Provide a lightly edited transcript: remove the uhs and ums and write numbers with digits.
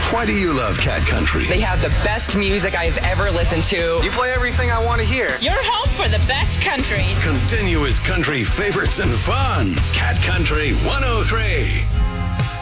Why do you love Cat Country? They have the best music I've ever listened to. You play everything I want to hear. Your home for the best country. Continuous country favorites and fun. Cat Country 103.